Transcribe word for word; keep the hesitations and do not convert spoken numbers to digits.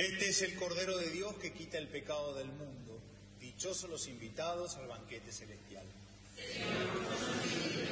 Este es el Cordero de Dios que quita el pecado del mundo. Dichosos los invitados al banquete celestial. Señor,